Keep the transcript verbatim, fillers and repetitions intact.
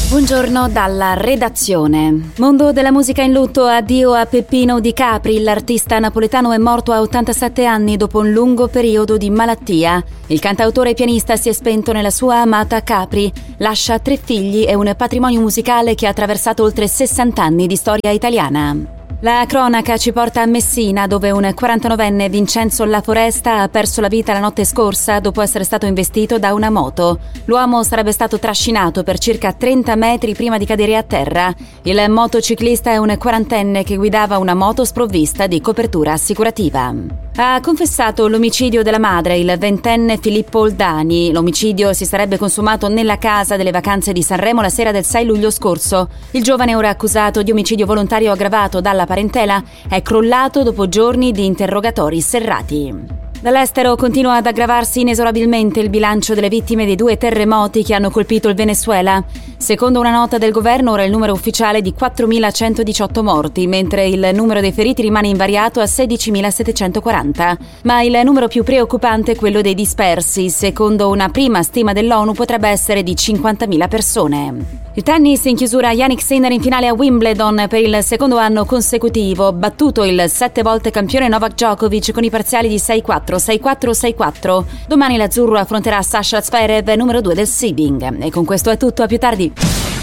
Buongiorno dalla redazione. Mondo della musica in lutto, addio a Peppino Di Capri. L'artista napoletano è morto a ottantasette anni dopo un lungo periodo di malattia. Il cantautore e pianista si è spento nella sua amata Capri. Lascia tre figli e un patrimonio musicale che ha attraversato oltre sessanta anni di storia italiana. La cronaca ci porta a Messina, dove un quarantanovenne, Vincenzo La Foresta, ha perso la vita la notte scorsa dopo essere stato investito da una moto. L'uomo sarebbe stato trascinato per circa trenta metri prima di cadere a terra. Il motociclista è un quarantenne che guidava una moto sprovvista di copertura assicurativa. Ha confessato l'omicidio della madre, il ventenne Filippo Oldani. L'omicidio si sarebbe consumato nella casa delle vacanze di Sanremo la sera del sei luglio scorso. Il giovane, ora accusato di omicidio volontario aggravato dalla parentela, è crollato dopo giorni di interrogatori serrati. Dall'estero continua ad aggravarsi inesorabilmente il bilancio delle vittime dei due terremoti che hanno colpito il Venezuela. Secondo una nota del governo, ora il numero ufficiale è di quattromilacentodiciotto morti, mentre il numero dei feriti rimane invariato a sedicimilasettecentoquaranta. Ma il numero più preoccupante è quello dei dispersi. Secondo una prima stima dell'ONU potrebbe essere di cinquantamila persone. Il tennis in chiusura, Jannik Sinner in finale a Wimbledon per il secondo anno consecutivo, battuto il sette volte campione Novak Djokovic con i parziali di sei quattro, sei quattro, sei quattro. Domani l'azzurro affronterà Sasha Zverev, numero due del seeding. E con questo è tutto, a più tardi.